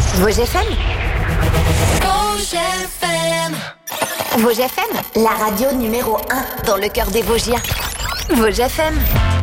Vosges FM. Vosges FM, la radio numéro 1 dans le cœur des Vosgiens. Vosges FM.